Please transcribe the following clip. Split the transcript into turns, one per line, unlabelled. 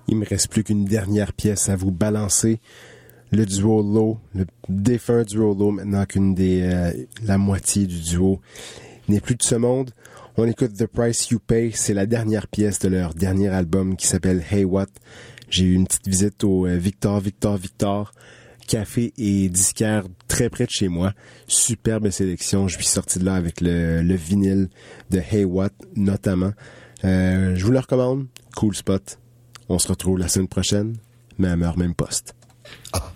Il me reste plus qu'une dernière pièce à vous balancer. Le duo Low, le défunt duo Low, maintenant la moitié du duo n'est plus de ce monde. On écoute The Price You Pay, c'est la dernière pièce de leur dernier album qui s'appelle Hey What. J'ai eu une petite visite au Victor, café et disquaire très près de chez moi. Superbe sélection, je suis sorti de là avec le vinyle de Hey What notamment. Je vous le recommande, cool spot. On se retrouve la semaine prochaine, même heure, même poste.
Ah.